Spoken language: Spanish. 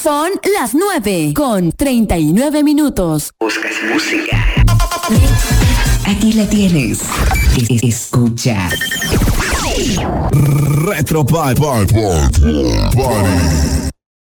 Son las 9:39. Buscas música. Aquí la tienes. Escucha. Retro Party.